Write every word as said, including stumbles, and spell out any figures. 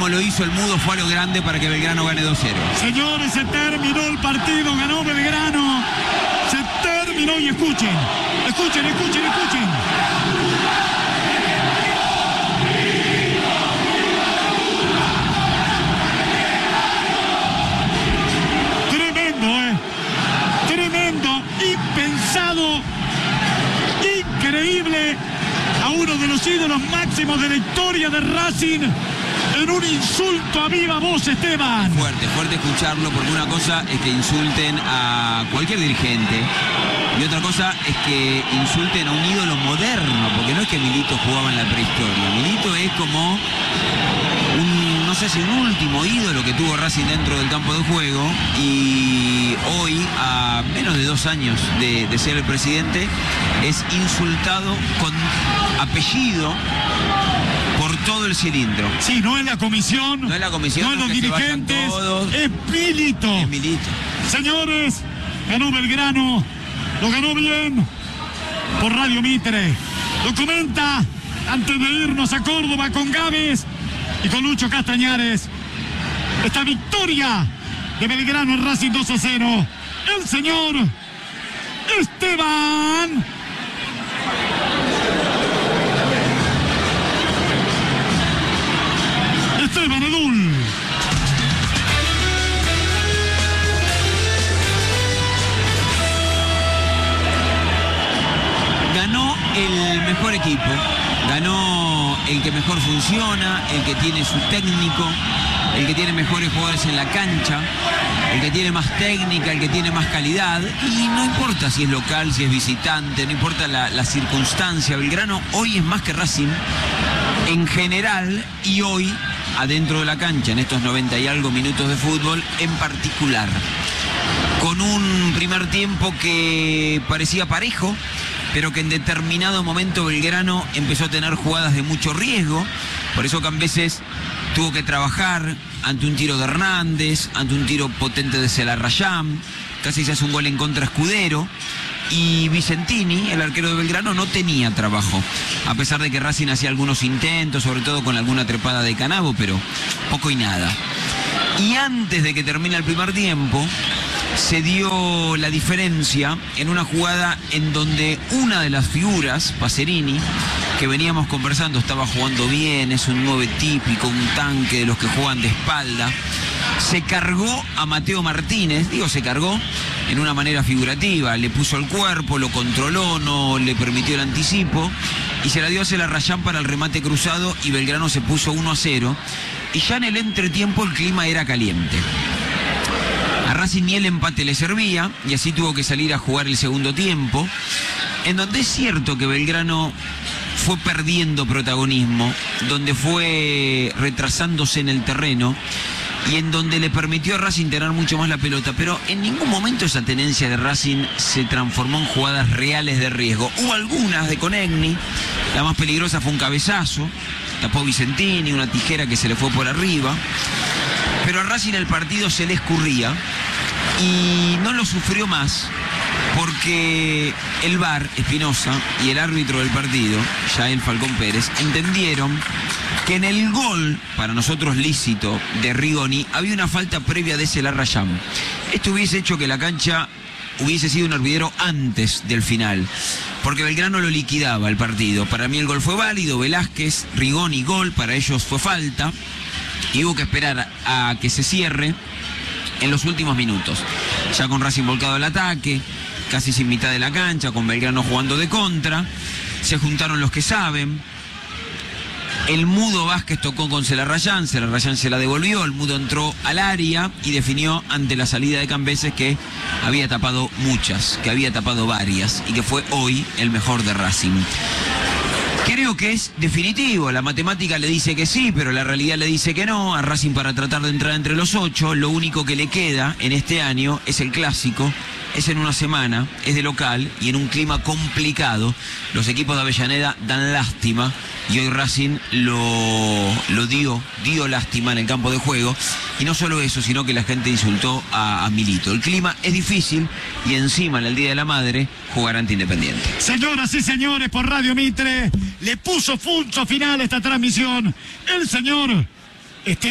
como lo hizo el Mudo, fue a lo grande para que Belgrano gane dos cero. Señores, se terminó el partido, ganó Belgrano. Se terminó y escuchen, escuchen, escuchen, escuchen. Tremendo, ¿eh? Tremendo, impensado, increíble. A uno de los ídolos máximos de la historia de Racing en un insulto a viva voz, Esteban. Fuerte, fuerte escucharlo, porque una cosa es que insulten a cualquier dirigente y otra cosa es que insulten a un ídolo moderno, porque no es que Milito jugaba en la prehistoria. Milito es como un, no sé si un último ídolo que tuvo Racing dentro del campo de juego, y hoy, a menos de dos años de, de ser el presidente, es insultado con apellido por todo el cilindro. Sí, no es la comisión, no es la comisión, no es los dirigentes, es Milito. Es Milito. Señores, ganó Belgrano, lo ganó bien por Radio Mitre. Lo comenta antes de irnos a Córdoba con Gávez y con Lucho Castañares. Esta victoria de Belgrano en Racing dos a cero. El señor Esteban Esteban Edul. Ganó el mejor equipo, ganó el que mejor funciona, el que tiene su técnico, el que tiene mejores jugadores en la cancha, el que tiene más técnica, el que tiene más calidad, y no importa si es local, si es visitante, no importa la, la circunstancia. Belgrano hoy es más que Racing en general, y hoy adentro de la cancha, en estos noventa y algo minutos de fútbol en particular, con un primer tiempo que parecía parejo, pero que en determinado momento Belgrano empezó a tener jugadas de mucho riesgo. Por eso Cambeses tuvo que trabajar ante un tiro de Hernández, ante un tiro potente de Celarrayán, casi se hace un gol en contra Escudero, y Vicentini, el arquero de Belgrano, no tenía trabajo, a pesar de que Racing hacía algunos intentos, sobre todo con alguna trepada de Canavo, pero poco y nada. Y antes de que termine el primer tiempo, se dio la diferencia en una jugada en donde una de las figuras, Pacerini, que veníamos conversando, estaba jugando bien, es un nueve típico, un tanque de los que juegan de espalda, se cargó a Mateo Martínez, digo se cargó en una manera figurativa, le puso el cuerpo, lo controló, no le permitió el anticipo, y se la dio a Celarrayán para el remate cruzado, y Belgrano se puso uno a cero, y ya en el entretiempo el clima era caliente. A Racing ni el empate le servía, y así tuvo que salir a jugar el segundo tiempo, en donde es cierto que Belgrano fue perdiendo protagonismo, donde fue retrasándose en el terreno, y en donde le permitió a Racing tener mucho más la pelota, pero en ningún momento esa tenencia de Racing se transformó en jugadas reales de riesgo. Hubo algunas de Conegni, la más peligrosa fue un cabezazo, tapó Vicentini, una tijera que se le fue por arriba, pero a Racing el partido se le escurría y no lo sufrió más, porque el V A R, Espinosa, y el árbitro del partido, Yael Falcón Pérez, entendieron que en el gol, para nosotros lícito, de Rigoni, había una falta previa de Celarrayán. Esto hubiese hecho que la cancha hubiese sido un hervidero antes del final, porque Belgrano lo liquidaba el partido. Para mí el gol fue válido, Velázquez, Rigoni, gol, para ellos fue falta, y hubo que esperar a que se cierre en los últimos minutos, ya con Racing volcado al ataque, casi sin mitad de la cancha, con Belgrano jugando de contra. Se juntaron los que saben. El Mudo Vázquez tocó con Celarrayán, Celarrayán se la devolvió, el Mudo entró al área y definió ante la salida de Cambeses, que había tapado muchas, que había tapado varias, y que fue hoy el mejor de Racing. Creo que es definitivo, la matemática le dice que sí, pero la realidad le dice que no. A Racing, para tratar de entrar entre los ocho, lo único que le queda en este año es el clásico, es en una semana, es de local y en un clima complicado. Los equipos de Avellaneda dan lástima, y hoy Racing lo, lo dio, dio lástima en el campo de juego. Y no solo eso, sino que la gente insultó a, a Milito. El clima es difícil, y encima en el Día de la Madre jugará ante Independiente. Señoras y señores, por Radio Mitre le puso punto final a esta transmisión el señor Esteban.